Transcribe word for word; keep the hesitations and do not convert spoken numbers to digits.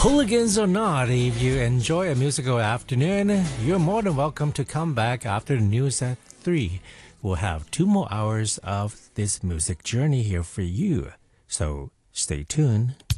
Hooligans or not, if you enjoy a musical afternoon, you're more than welcome to come back after the news at three. We'll have two more hours of this music journey here for you. So stay tuned.